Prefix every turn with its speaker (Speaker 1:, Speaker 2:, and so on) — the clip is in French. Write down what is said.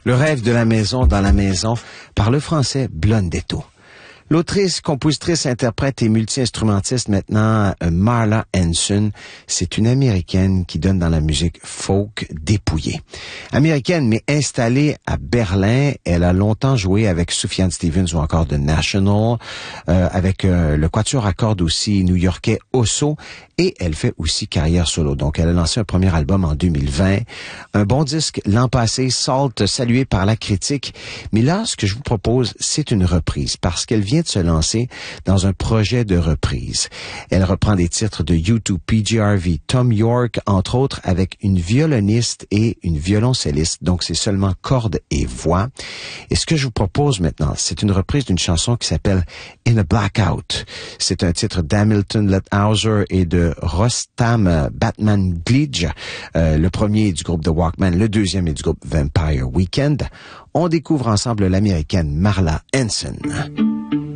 Speaker 1: Le rêve de la maison dans la maison par le français Blondetto. L'autrice, compositrice, interprète et multi-instrumentiste maintenant, Marla Hanson, c'est une Américaine qui donne dans la musique folk dépouillée. Américaine, mais installée à Berlin, elle a longtemps joué avec Sufjan Stevens ou encore The National, avec le quatuor à cordes aussi new-yorkais Osso, et elle fait aussi carrière solo. Donc, elle a lancé un premier album en 2020, un bon disque l'an passé, Salt, salué par la critique. Mais là, ce que je vous propose, c'est une reprise, parce qu'elle vient de se lancer dans un projet de reprise. Elle reprend des titres de U2, PJ Harvey, Tom York, entre autres, avec une violoniste et une violoncelliste. Donc, c'est seulement cordes et voix. Et ce que je vous propose maintenant, c'est une reprise d'une chanson qui s'appelle In a Blackout. C'est un titre d'Hamilton Lethauser et de Rostam Batman Glidge. Le premier est du groupe The Walkmen, le deuxième est du groupe Vampire Weekend. On découvre ensemble l'américaine Marla Hanson.